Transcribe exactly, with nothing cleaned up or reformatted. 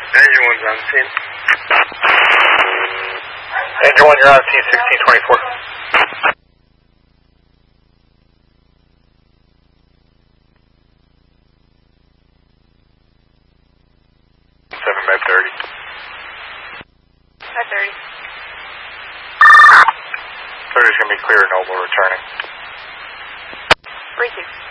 Engine one's on scene. Engine one, you're on scene sixteen twenty-four. seven by thirty. By thirty. thirty's going to be clear, Noble returning. three two.